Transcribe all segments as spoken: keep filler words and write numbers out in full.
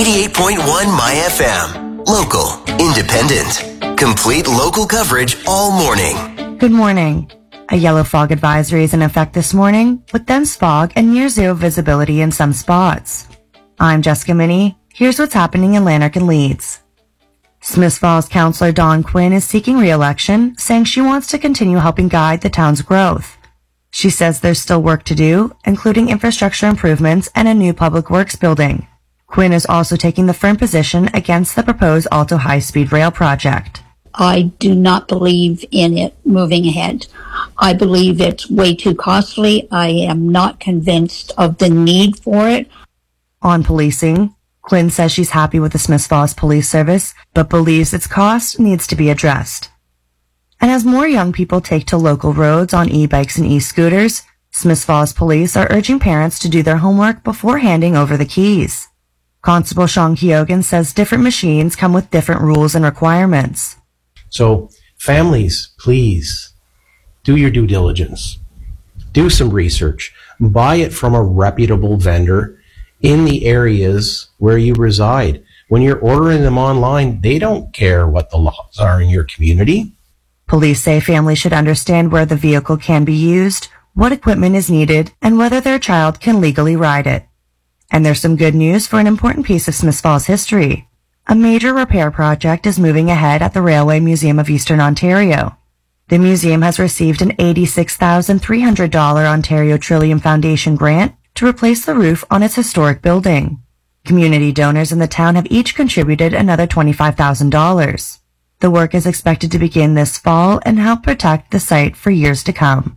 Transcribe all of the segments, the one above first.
eighty-eight point one My F M. Local, independent, complete local coverage all morning. Good morning. A yellow fog advisory is in effect this morning with dense fog and near zero visibility in some spots. I'm Jessica Minnie. Here's what's happening in Lanark and Leeds. Smiths Falls Councillor Dawn Quinn is seeking re-election, saying she wants to continue helping guide the town's growth. She says there's still work to do, including infrastructure improvements and a new public works building. Quinn is also taking the firm position against the proposed Alto high-speed rail project. I do not believe in it moving ahead. I believe it's way too costly. I am not convinced of the need for it. On policing, Quinn says she's happy with the Smiths Falls Police Service, but believes its cost needs to be addressed. And as more young people take to local roads on e-bikes and e-scooters, Smiths Falls Police are urging parents to do their homework before handing over the keys. Constable Sean Keoghan says different machines come with different rules and requirements. So, families, please, do your due diligence. Do some research. Buy it from a reputable vendor in the areas where you reside. When you're ordering them online, they don't care what the laws are in your community. Police say families should understand where the vehicle can be used, what equipment is needed, and whether their child can legally ride it. And there's some good news for an important piece of Smiths Falls history. A major repair project is moving ahead at the Railway Museum of Eastern Ontario. The museum has received an eighty-six thousand three hundred dollars Ontario Trillium Foundation grant to replace the roof on its historic building. Community donors in the town have each contributed another twenty-five thousand dollars. The work is expected to begin this fall and help protect the site for years to come.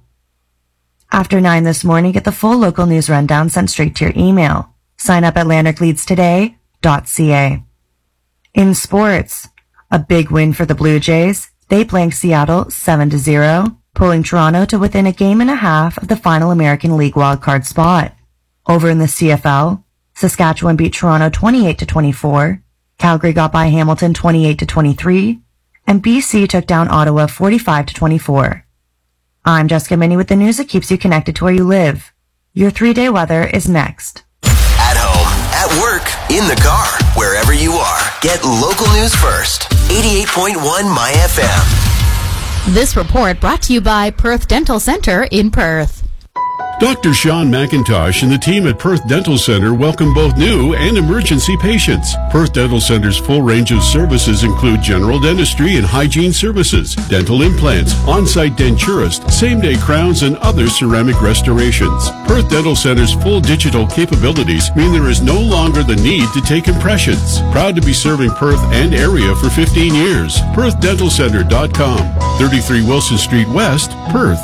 After nine this morning, get the full local news rundown sent straight to your email. Sign up at lanark leeds today dot c a. In sports, a big win for the Blue Jays. They blanked Seattle seven to zero, pulling Toronto to within a game and a half of the final American League wildcard spot. Over in the C F L, Saskatchewan beat Toronto twenty-eight to twenty-four, Calgary got by Hamilton twenty-eight to twenty-three, and B C took down Ottawa forty-five to twenty-four. I'm Jessica Minnie with the news that keeps you connected to where you live. Your three-day weather is next. At home, at work, in the car, wherever you are, get local news first. eighty-eight point one My F M. This report brought to you by Perth Dental Centre in Perth. Doctor Sean McIntosh and the team at Perth Dental Centre welcome both new and emergency patients. Perth Dental Centre's full range of services include general dentistry and hygiene services, dental implants, on-site denturist, same-day crowns, and other ceramic restorations. Perth Dental Centre's full digital capabilities mean there is no longer the need to take impressions. Proud to be serving Perth and area for fifteen years. perth dental centre dot com, thirty-three Wilson Street West, Perth.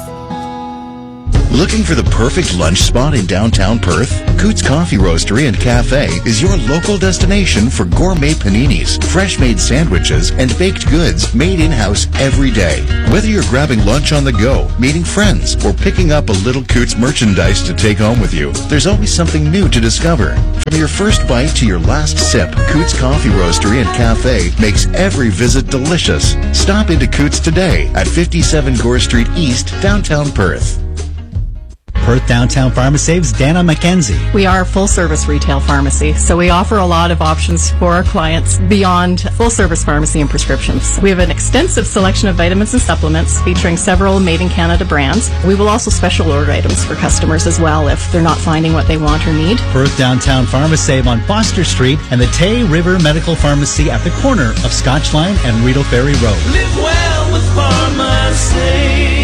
Looking for the perfect lunch spot in downtown Perth? Coots Coffee Roastery and Cafe is your local destination for gourmet paninis, fresh-made sandwiches, and baked goods made in-house every day. Whether you're grabbing lunch on the go, meeting friends, or picking up a little Coots merchandise to take home with you, there's always something new to discover. From your first bite to your last sip, Coots Coffee Roastery and Cafe makes every visit delicious. Stop into Coots today at fifty-seven Gore Street East, downtown Perth. Perth Downtown Pharmacy's Dana McKenzie. We are a full-service retail pharmacy, so we offer a lot of options for our clients beyond full-service pharmacy and prescriptions. We have an extensive selection of vitamins and supplements featuring several made-in-Canada brands. We will also special order items for customers as well if they're not finding what they want or need. Perth Downtown Pharmacy on Foster Street and the Tay River Medical Pharmacy at the corner of Scotch Line and Rideau Ferry Road. Live well with Pharmacy.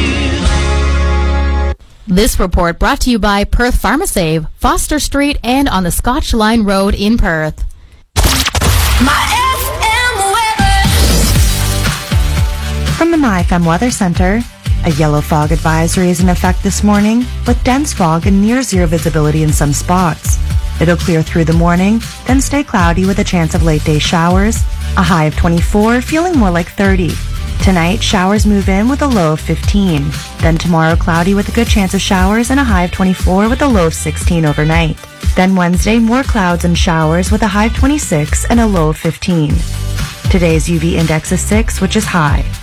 This report brought to you by Perth PharmaSave, Foster Street, and on the Scotch Line Road in Perth. My F M weather. From the My F M Weather Center, a yellow fog advisory is in effect this morning with dense fog and near zero visibility in some spots. It'll clear through the morning, then stay cloudy with a chance of late day showers, a high of twenty-four, feeling more like thirty. Tonight, showers move in with a low of fifteen. Then tomorrow, cloudy with a good chance of showers and a high of twenty-four with a low of sixteen overnight. Then Wednesday, more clouds and showers with a high of twenty-six and a low of fifteen. Today's U V index is six, which is high.